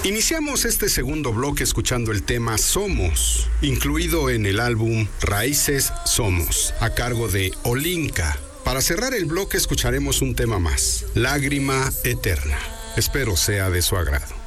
Iniciamos este segundo bloque escuchando el tema Somos, incluido en el álbum Raíces Somos, a cargo de Olinka. Para cerrar el bloque escucharemos un tema más, Lágrima Eterna. Espero sea de su agrado.